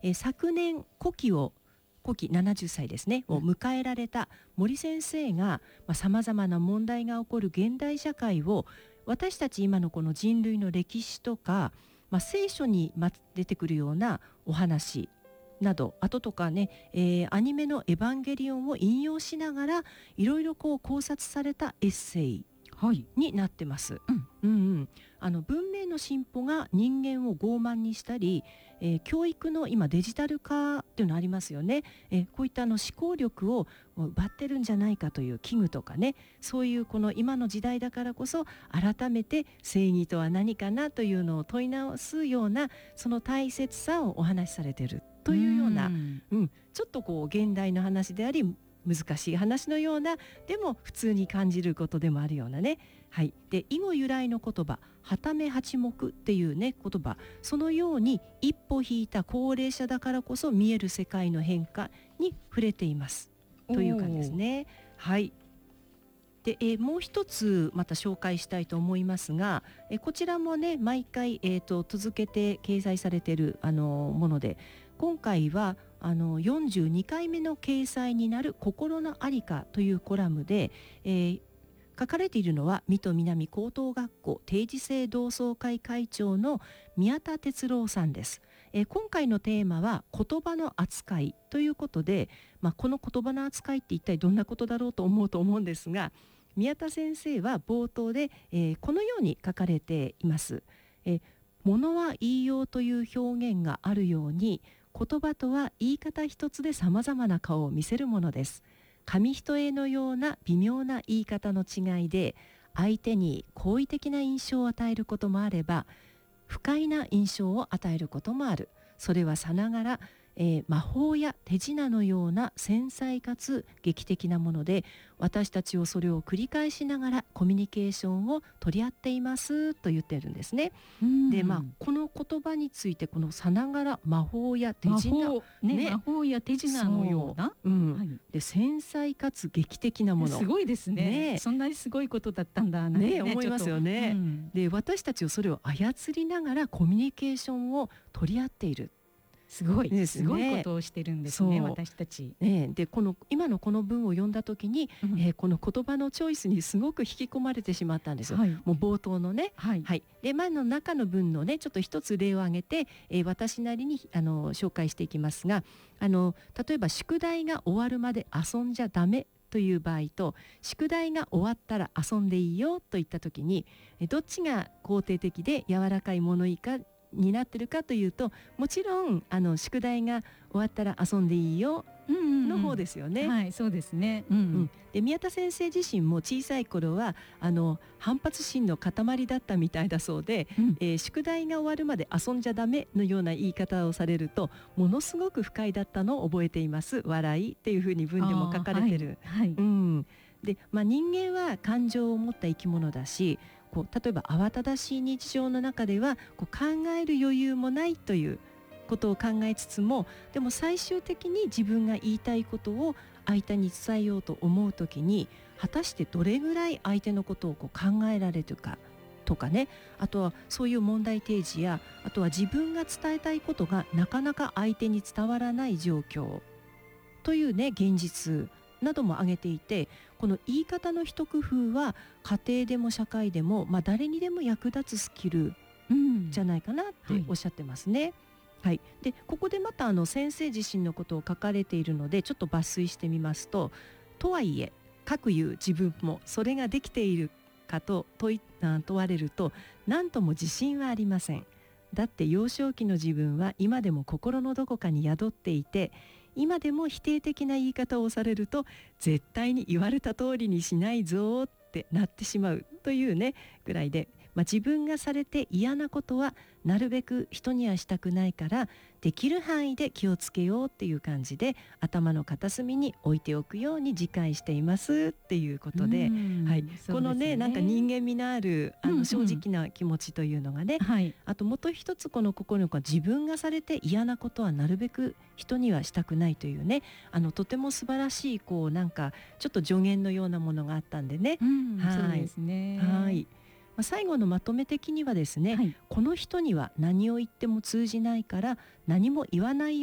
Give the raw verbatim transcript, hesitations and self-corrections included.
えー、昨年古希を古希ななじゅっさいですね、を迎えられた森先生がさまざ、まな問題が起こる現代社会を私たち今のこの人類の歴史とか、まあ、聖書に出てくるようなお話など、あととかね、えー、アニメのエヴァンゲリオンを引用しながらいろいろこう考察されたエッセイになってます。うんうんうん、あの文明の進歩が人間を傲慢にしたり、えー、教育の今デジタル化っていうのありますよね。えー、こういったあの思考力を奪ってるんじゃないかという危惧とかね、そういうこの今の時代だからこそ改めて正義とは何かなというのを問い直すような、その大切さをお話しされているというような、うん、うん、ちょっとこう現代の話であり難しい話のような、でも普通に感じることでもあるようなね。はい、で囲碁由来の言葉はため八目っていうね言葉、そのように一歩引いた高齢者だからこそ見える世界の変化に触れていますという感じですね。はい。で、えー、もう一つまた紹介したいと思いますが、えー、こちらもね毎回、えー、と続けて掲載されているあのもので、今回はあのよんじゅうにかいめの掲載になる心のありかというコラムで、えー、書かれているのは水戸南高等学校定時制同窓会会長の宮田哲郎さんです。えー、今回のテーマは言葉の扱いということで、まあ、この言葉の扱いって一体どんなことだろうと思うと思うんですが、宮田先生は冒頭で、えー、このように書かれています。えー、物は言いようという表現があるように、言葉とは言い方一つでさまざまな顔を見せるものです。紙一重のような微妙な言い方の違いで、相手に好意的な印象を与えることもあれば、不快な印象を与えることもある。それはさながら、えー、魔法や手品のような繊細かつ劇的なもので、私たちをそれを繰り返しながらコミュニケーションを取り合っていますと言ってるんですね。で、まあ、この言葉について、このさながら魔法や手品、 魔法、ねね、魔法や手品のような、 う、うんはい、で繊細かつ劇的なもの、 すごいです ね, ねそんなにすごいことだったんだね、ね思いますよね。うん、で私たちをそれを操りながらコミュニケーションを取り合っている。 すごいですね、すごいことをしてるんですね、私たち、 ね、でこの今のこの文を読んだ時に、うんえー、この言葉のチョイスにすごく引き込まれてしまったんですよ、はい、もう冒頭のね、はいはい、で前の中の文のねちょっと一つ例を挙げて、えー、私なりにあの紹介していきますが、あの例えば宿題が終わるまで遊んじゃダメという場合と、宿題が終わったら遊んでいいよといった時に、どっちが肯定的で柔らかい物言いかになってるかというと、もちろんあの宿題が終わったら遊んでいいよの方ですよね。 うんうんうん、はい、そうですね。うんうん、 で宮田先生自身も小さい頃はあの反発心の塊だったみたいだそうで、うんえー、宿題が終わるまで遊んじゃダメのような言い方をされるとものすごく不快だったのを覚えています。笑いっていうふうに文でも書かれてる。はいはい、うんでまあ、人間は感情を持った生き物だし、こう例えば慌ただしい日常の中ではこう考える余裕もないということを考えつつも、でも最終的に自分が言いたいことを相手に伝えようと思うときに、果たしてどれぐらい相手のことをこう考えられるかとかね、あとはそういう問題提示や、あとは自分が伝えたいことがなかなか相手に伝わらない状況というね現実なども挙げていて、この言い方の一工夫は家庭でも社会でも、まあ、誰にでも役立つスキルじゃないかなっておっしゃってますね。はいはい、でここでまたあの先生自身のことを書かれているのでちょっと抜粋してみますと、とはいえ各言う自分もそれができているかと問い問われると何とも自信はありません。だって幼少期の自分は今でも心のどこかに宿っていて、今でも否定的な言い方をされると絶対に言われた通りにしないぞってなってしまうというねぐらいで、まあ、自分がされて嫌なことはなるべく人にはしたくないからできる範囲で気をつけようっていう感じで頭の片隅に置いておくように自戒していますっていうことで、はい、このねなんか人間味のあるあの正直な気持ちというのがね、うんうん、あともう一つこの心の子は自分がされて嫌なことはなるべく人にはしたくないというね、あのとても素晴らしいこうなんかちょっと助言のようなものがあったんでね、 うん、はい、そうですね。 はい、まあ、最後のまとめ的にはですね、はい、この人には何を言っても通じないから何も言わない